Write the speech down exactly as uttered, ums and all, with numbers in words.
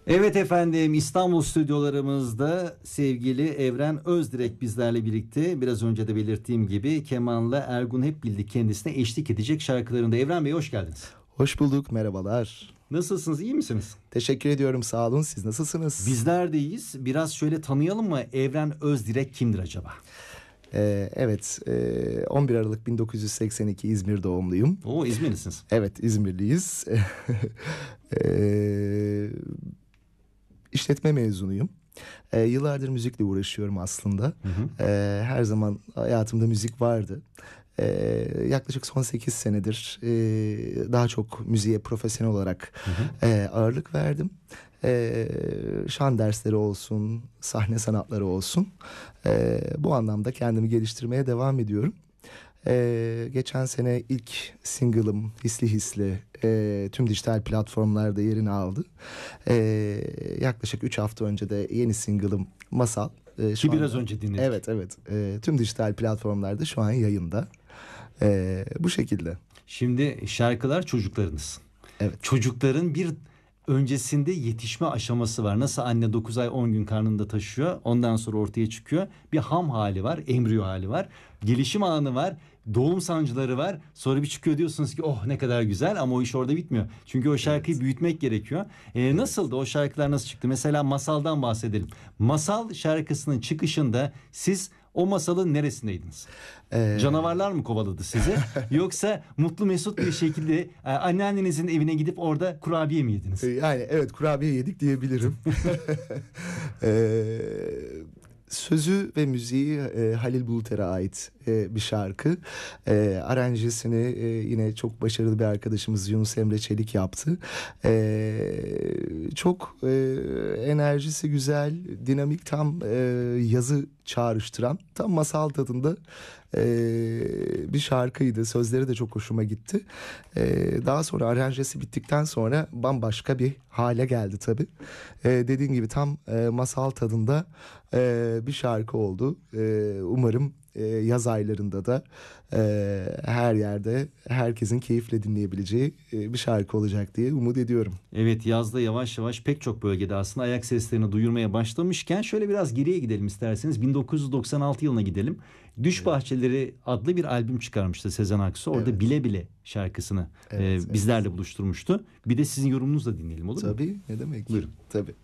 Evet efendim, İstanbul stüdyolarımızda sevgili Evren Özdirek bizlerle birlikte. Biraz önce de belirttiğim gibi kemanla Ergun hep bildik kendisine eşlik edecek şarkılarında. Evren Bey hoş geldiniz. Hoş bulduk, merhabalar. Nasılsınız, iyi misiniz? Teşekkür ediyorum, sağ olun. Siz nasılsınız? Bizler de iyiyiz. Biraz şöyle tanıyalım mı? Evren Özdirek kimdir acaba? Ee, evet, e, on bir Aralık bin dokuz yüz seksen iki İzmir doğumluyum. Oo, İzmirlisiniz. Evet, İzmirliyiz. ee, işletme mezunuyum. Ee, yıllardır müzikle uğraşıyorum aslında. Hı hı. Ee, her zaman hayatımda müzik vardı. Ee, yaklaşık son sekiz senedir e, daha çok müziğe profesyonel olarak hı hı. E, ağırlık verdim. E, şan dersleri olsun, sahne sanatları olsun. E, bu anlamda kendimi geliştirmeye devam ediyorum. Ee, geçen sene ilk single'ım Hisli Hisli e, tüm dijital platformlarda yerini aldı. Ee, yaklaşık üç hafta önce de yeni single'ım Masal. E, Ki biraz önce dinledik. Evet evet e, tüm dijital platformlarda şu an yayında. E, bu şekilde. Şimdi şarkılar çocuklarınız. Evet. Çocukların bir öncesinde yetişme aşaması var. Nasıl anne dokuz ay on gün karnında taşıyor, ondan sonra ortaya çıkıyor. Bir ham hali var, embriyo hali var. Gelişim anı var, doğum sancıları var. Sonra bir çıkıyor, diyorsunuz ki oh ne kadar güzel, ama o iş orada bitmiyor. Çünkü o şarkıyı evet. büyütmek gerekiyor. Ee, evet. Nasıldı o şarkılar, nasıl çıktı? Mesela Masal'dan bahsedelim. Masal şarkısının çıkışında siz o masalın neresindeydiniz? Ee... Canavarlar mı kovaladı sizi? Yoksa mutlu mesut bir şekilde e, anneannenizin evine gidip orada kurabiye mi yediniz? Yani evet, kurabiye yedik diyebilirim. Eee... Sözü ve müziği e, Halil Bulut'a ait e, bir şarkı. E, aranjesini e, yine çok başarılı bir arkadaşımız Yunus Emre Çelik yaptı. E, çok e, enerjisi güzel, dinamik, tam e, yazı çağrıştıran, tam masal tadında e, bir şarkıydı. Sözleri de çok hoşuma gitti. E, daha sonra aranjesi bittikten sonra bambaşka bir hale geldi tabii. E, dediğim gibi tam e, masal tadında e, bir şarkı oldu. E, umarım e, yaz aylarında da e, her yerde herkesin keyifle dinleyebileceği e, bir şarkı olacak diye umut ediyorum. Evet, yazda yavaş yavaş pek çok bölgede aslında ayak seslerini duyurmaya başlamışken şöyle biraz geriye gidelim isterseniz. bin dokuz yüz doksan altı yılına gidelim. Düş evet. Bahçeleri adlı bir albüm çıkarmıştı Sezen Aksu. Orada evet. Bile Bile şarkısını evet, e, bizlerle evet. buluşturmuştu. Bir de sizin yorumunuzla dinleyelim, olur Tabii, mu? Tabii, ne demek? Buyurun. Tabii.